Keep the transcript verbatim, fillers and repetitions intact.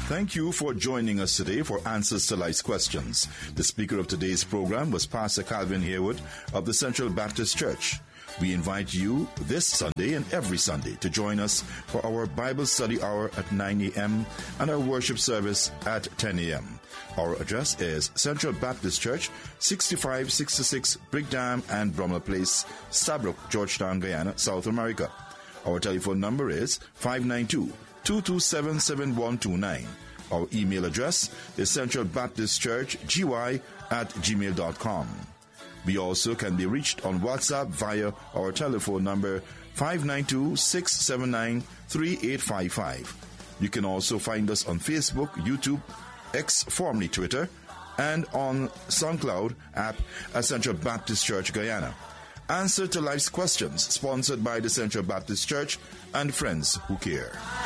Thank you for joining us today for Answers to Life's Questions. The speaker of today's program was Pastor Calvin Haywood of the Central Baptist Church. We invite you this Sunday and every Sunday to join us for our Bible study hour at nine a.m. and our worship service at ten a.m. Our address is Central Baptist Church, sixty-five sixty-six Brigham and Bromwell Place, Stabroek, Georgetown, Guyana, South America. Our telephone number is five nine two, two two seven, seven one two nine. Our email address is centralbaptistchurchgy at gmail dot com. We also can be reached on WhatsApp via our telephone number five nine two, six seven nine, three eight five five. You can also find us on Facebook, YouTube, X, formerly Twitter, and on SoundCloud app at Central Baptist Church, Guyana. Answer to Life's Questions, sponsored by the Central Baptist Church and friends who care.